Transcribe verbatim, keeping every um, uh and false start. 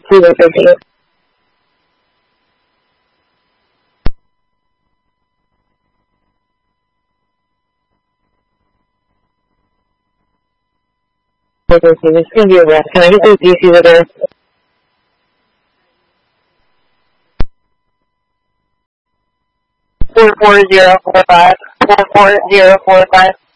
Zero fifty. This is going to be a rest. Can I get those D Cs again? Four four zero four five. Four four zero four five.